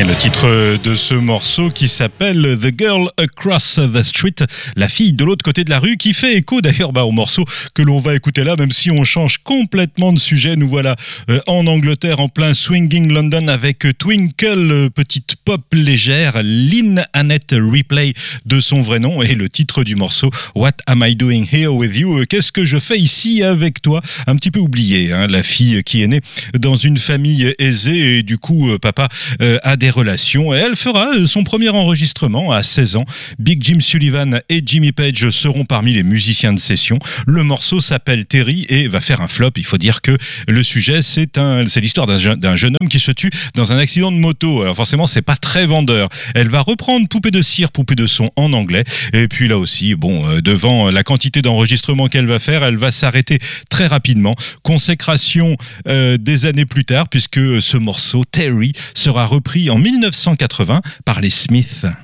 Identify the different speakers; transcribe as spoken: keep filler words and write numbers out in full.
Speaker 1: Et le titre de ce morceau qui s'appelle The Girl Across the Street, la fille de l'autre côté de la rue, qui fait écho d'ailleurs bah, au morceau que l'on va écouter là, même si on change complètement de sujet. Nous voilà euh, en Angleterre, en plein swinging London avec Twinkle, euh, petite pop légère, Lynn Annette Ripley de son vrai nom, et le titre du morceau What Am I Doing Here With You? Qu'est-ce que je fais ici avec toi? Un petit peu oublié, hein, la fille qui est née dans une famille aisée et du coup euh, papa euh, a des relations, et elle fera son premier enregistrement à seize ans. Big Jim Sullivan et Jimmy Page seront parmi les musiciens de session. Le morceau s'appelle Terry et va faire un flop. Il faut dire que le sujet, c'est, un, c'est l'histoire d'un jeune, d'un jeune homme qui se tue dans un accident de moto. Alors forcément, c'est pas très vendeur. Elle va reprendre Poupée de cire, Poupée de son en anglais. Et puis là aussi, bon, euh, devant la quantité d'enregistrements qu'elle va faire, elle va s'arrêter très rapidement. Consécration euh, des années plus tard, puisque ce morceau, Terry, sera repris en mille neuf cent quatre-vingts par les Smiths.